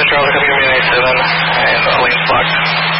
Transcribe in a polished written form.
Charlie, coming in 87, and the lane's blocked.